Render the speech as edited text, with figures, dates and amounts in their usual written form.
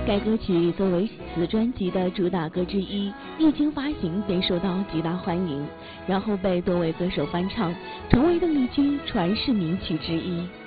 该歌曲作为此专辑的主打歌之一，一经发行便受到极大欢迎，然后被多位歌手翻唱，成为邓丽君传世名曲之一。